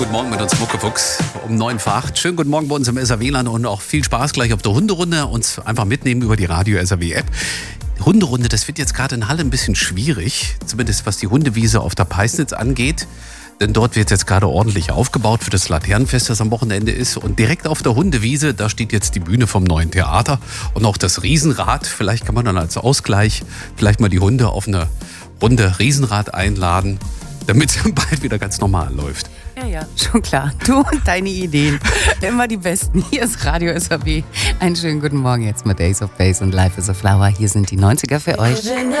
Guten Morgen mit uns Muckefuchs um 9 vor 8. Schönen guten Morgen bei uns im SAW-Land und auch viel Spaß gleich auf der Hunderunde. Uns einfach mitnehmen über die Radio-SAW-App. Hunderunde, das wird jetzt gerade in Halle ein bisschen schwierig, zumindest was die Hundewiese auf der Peisnitz angeht. Denn dort wird jetzt gerade ordentlich aufgebaut für das Laternenfest, das am Wochenende ist. Und direkt auf der Hundewiese, da steht jetzt die Bühne vom neuen Theater und auch das Riesenrad. Vielleicht kann man dann als Ausgleich vielleicht mal die Hunde auf eine Runde Riesenrad einladen, damit es bald wieder ganz normal läuft. Ja, schon klar. Du und deine Ideen. Immer die besten. Hier ist Radio SAW. Einen schönen guten Morgen jetzt mit Ace of Base und Life is a Flower. Hier sind die 90er für euch.